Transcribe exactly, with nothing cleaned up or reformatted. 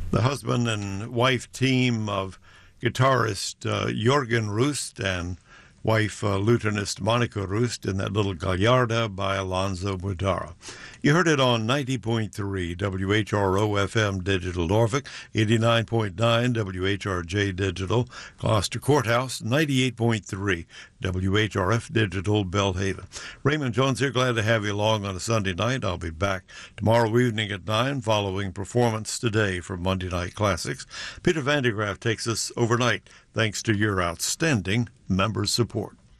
The husband and wife team of guitarist uh, Jorgen Rust and wife uh, lutenist Monica Rust in that little Gallarda by Alonzo Budara. You heard it on ninety point three W H R O F M Digital Norfolk, eighty-nine point nine W H R J Digital Gloucester Courthouse, ninety-eight point three W H R F Digital Belhaven. Raymond Jones here, glad to have you along on a Sunday night. I'll be back tomorrow evening at nine following Performance Today for Monday Night Classics. Peter Vandegraff takes us overnight thanks to your outstanding member support.